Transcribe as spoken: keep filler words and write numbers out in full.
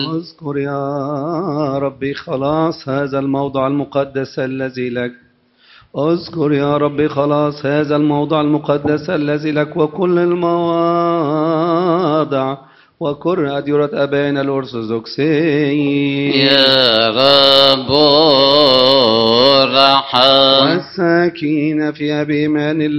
اذكر يا ربي خلاص هذا الموضع المقدس الذي لك. اذكر يا ربي خلاص هذا الموضع المقدس الذي لك وكل المواضع وكل أديرة أبائنا الأرثوذكسيين يا رب ارحم. والساكين في أبي إيمان الله